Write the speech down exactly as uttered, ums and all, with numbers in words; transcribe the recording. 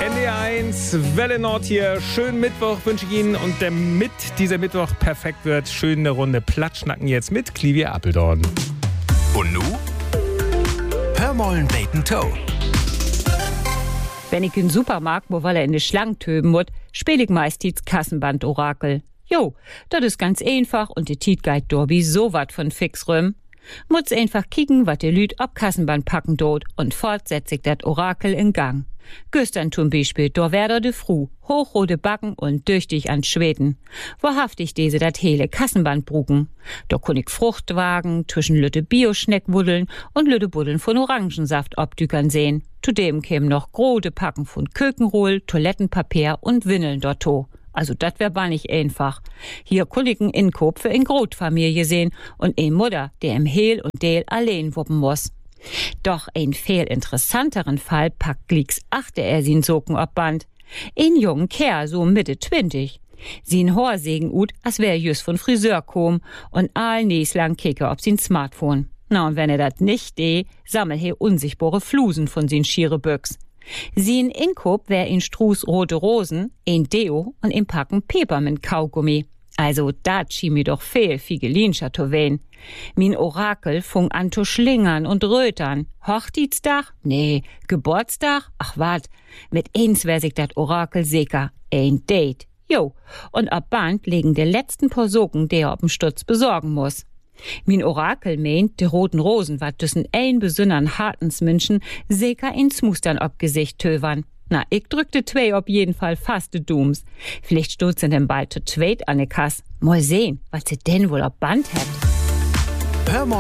N D R eins, Welle Nord hier. Schönen Mittwoch wünsche ich Ihnen. Und damit dieser Mittwoch perfekt wird, schön eine Runde Platschnacken jetzt mit Clivia Appeldorn. Und nu? Hör mollen Bacon Toe. Wenn ich in den Supermarkt, wo weil er in de Schlange töben muss, spiel ich meist die Kassenband-Orakel. Jo, das ist ganz einfach und die Tiet geht dorbi so wat von fix rüm. Muss einfach kicken, wat de Lüd ob Kassenband packen dort und fortsetzt ich dat Orakel in Gang. Gestern zum Beispiel, do wär de Fru, hochrote Backen und düchtig an Schweden. Wahrhaftig diese dat hele Kassenband brugen. Da kun ich Fruchtwagen, zwischen lütte Bioschneck wuddeln und lütte Buddeln von Orangensaft obdükern sehen. Zudem kämen noch grote Packen von Kökenrohl, Toilettenpapier und Windeln dorto. Also dat wär bar nicht einfach. Hier Kollegen Inkoop für in Grotfamilie sehen und ein Mutter, der im Hehl und Deel allein wuppen muss. Doch ein viel interessanteren Fall packt Glicks achte er sin Socken ob Band. Ein jungen Kerl, so Mitte zwanzig. Sin Haar segen ut, als wär just von Friseur kom und all näslang kicke ob sin Smartphone. Na, und wenn er dat nicht de, sammel he unsichtbare Flusen von sin schiere Büchs. Sin Inkoop wär in Struß rote Rosen, ein Deo und ein Packen Pepermint-Kaugummi. Also dat schien mir doch fehl, Figelinscher Towen. Min Orakel fung an zu schlingern und rötern. Hochzeitstag? Nee. Geburtstag? Ach wat, mit eins wär sich dat Orakel sicher. Ein Date. Jo, und ab Band legen de letzten paar Socken, der ob'n Stutz besorgen muss. Min Orakel meint, de roten Rosen wat düssen ein besünnern Hartensmenschen sicher ins Mustern ob Gesicht tövern. Na, ich drückte zwei auf jeden Fall fast de Dooms. Vielleicht stoßen denn bald zu zweit an de Kass. Mal sehen, was sie denn wohl auf Band hat. Hör